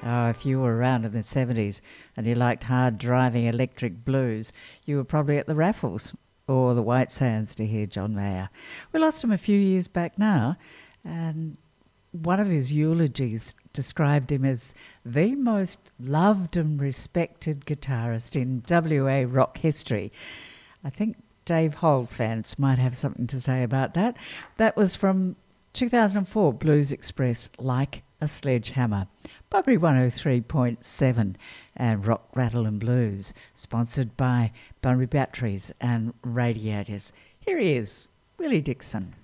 Oh, if you were around in the 70s and you liked hard driving electric blues, you were probably at the Raffles or the White Sands to hear John Mayer. We lost him a few years back now, and one of his eulogies described him as the most loved and respected guitarist in WA rock history. I think Dave Holt fans might have something to say about that. That was from 2004 Blues Express, Like a Sledgehammer. Bunbury 103.7 and Rock, Rattle and Blues, sponsored by Bunbury Batteries and Radiators. Here he is, Willie Dixon.